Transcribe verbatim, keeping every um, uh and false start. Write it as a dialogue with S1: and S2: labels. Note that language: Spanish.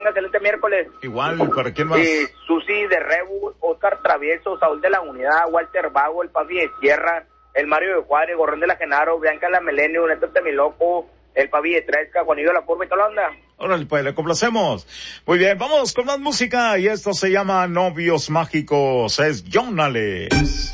S1: excelente miércoles.
S2: Igual, ¿para quién más?
S1: Eh, Susi de Rebu, Oscar Travieso, Saúl de la Unidad, Walter Vago, el Papi de Sierra, el Mario de Juárez, Gorrón de la Genaro, Bianca la Melenio, Neto Temiloco, el Papi de Tresca, Juanillo de la Curva y toda la onda.
S2: Órale, pues, le complacemos. Muy bien, vamos con más música y esto se llama Novios Mágicos. Es Jonales.